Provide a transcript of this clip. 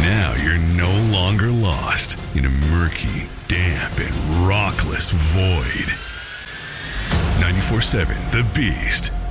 Now you're no longer lost in a murky, damp, and rockless void. 94.7 The Beast.